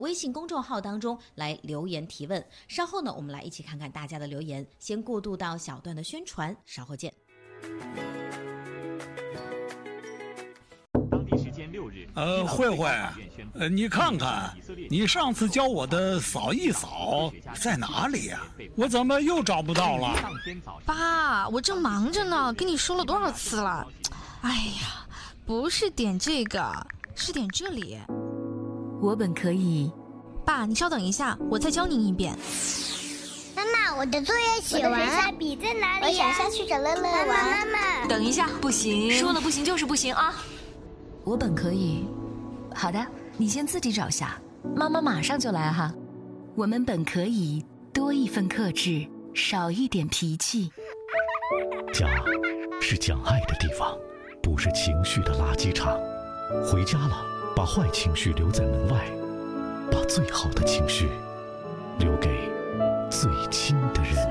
微信公众号当中来留言提问。稍后呢，我们来一起看看大家的留言，先过渡到小段的宣传，稍后见。 慧慧，你看看，你上次教我的扫一扫在哪里呀？我怎么又找不到了？ 爸，我正忙着呢，跟你说了多少次了？哎呀，不是点这个，是点这里。 我本可以。 爸，你稍等一下，我再教您一遍。 妈妈，我的作业写完了。我的水彩笔在哪里？我想下去找乐乐玩。妈妈， 等一下，不行，说了不行就是不行啊！我本可以。好的，你先自己找下，妈妈马上就来哈。我们本可以多一份克制，少一点脾气。 家是讲爱的地方，不是情绪的垃圾场。回家了，把坏情绪留在门外，把最好的情绪留给最亲的人。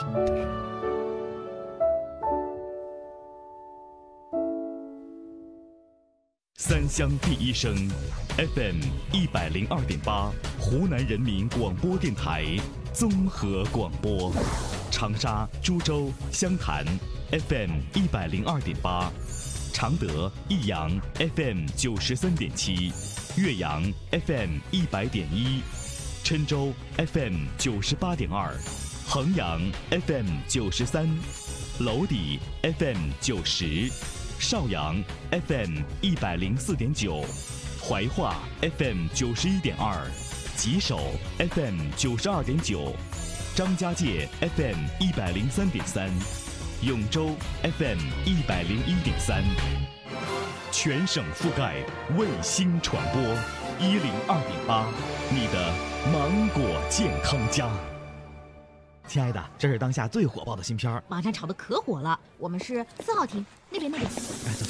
三乡第一声 FM 102.8，湖南人民广播电台综合广播。长沙、株洲、湘潭 FM 102.8，常德、益阳 FM 93.7，岳阳 FM 100.1，郴州 FM 98.2，衡阳 FM 93，娄底 FM 90。邵阳 FM 104.9，怀化 FM 91.2，吉首 FM 92.9，张家界 FM 103.3，永州 FM 101.3，全省覆盖卫星传播102.8，你的芒果健康家。 亲爱的，这是当下最火爆的新片， 网上炒得可火了。我们是4号厅那边。哎， 走。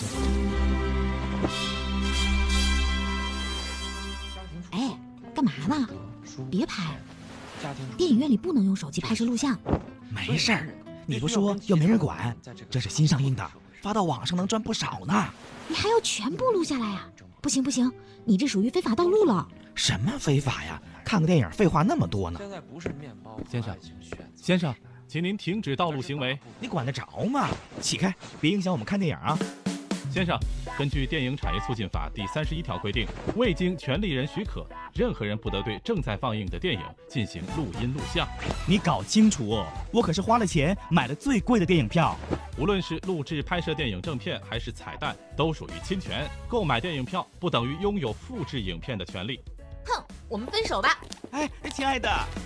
哎，干嘛呢？别拍，电影院里不能用手机拍摄录像。 没事儿，你不说又没人管。这是新上映的，发到网上能赚不少呢。 你还要全部录下来呀？不行，你这属于非法盗录了。 什么非法呀？看个电影废话那么多呢。 现在不是面包。 先生，请您停止盗录行为。 你管得着吗？起开，别影响我们看电影啊！ 先生，根据电影产业促进法第31条规定，未经权利人许可，任何人不得对正在放映的电影进行录音录像。 你搞清楚哦，我可是花了钱买了最贵的电影票。 无论是录制拍摄电影正片还是彩蛋，都属于侵权。购买电影票不等于拥有复制影片的权利。 哼，我们分手吧。 哎，亲爱的。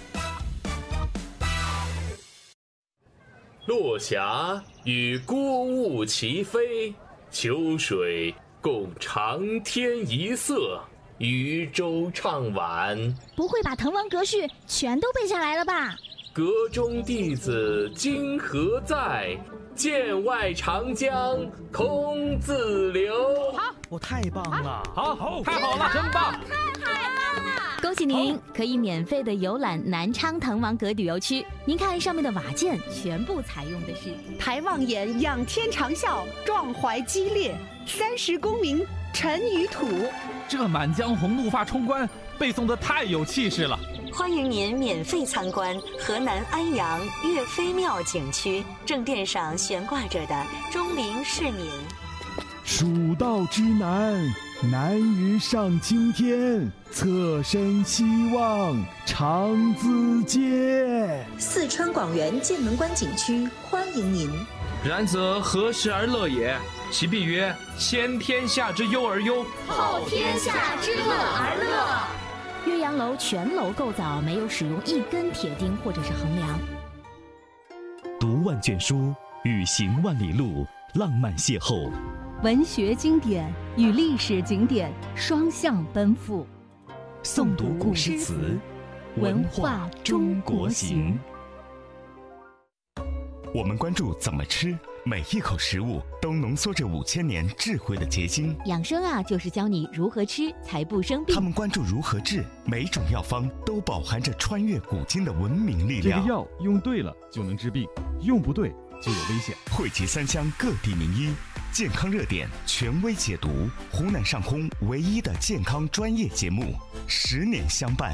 落霞与孤鹜齐飞，秋水共长天一色，渔舟唱晚。 不会把滕王阁序全都背下来了吧？ 阁中弟子今何在？剑外长江空自流。 好，我太棒了！ 好，太好了，真棒！ 恭喜您可以免费的游览南昌滕王阁旅游区。您看上面的瓦件，全部采用的是抬望眼，仰天长啸，壮怀激烈，30功名尘与土。 这《满江红》怒发冲冠背诵的太有气势了。 欢迎您免费参观河南安阳岳飞庙景区，正殿上悬挂着的钟灵市民。 蜀道之难，难于上青天，侧身西望，长自嗟。 四川广元剑门关景区欢迎您。 然则何时而乐也？其必曰：先天下之忧而忧， 后天下之乐而乐。 岳阳楼全楼构造没有使用一根铁钉或者是横梁。 读万卷书，与行万里路，浪漫邂逅。 文学经典与历史景点双向奔赴， 诵读古诗词，文化中国行。我们关注怎么吃，每一口食物都浓缩着5000年智慧的结晶。 养生啊，就是教你如何吃才不生病。 他们关注如何治，每种药方都饱含着穿越古今的文明力量。 这个药用对了就能治病，用不对就有危险。 汇集三乡各地名医，健康热点权威解读，湖南上空唯一的健康专业节目。 10年相伴。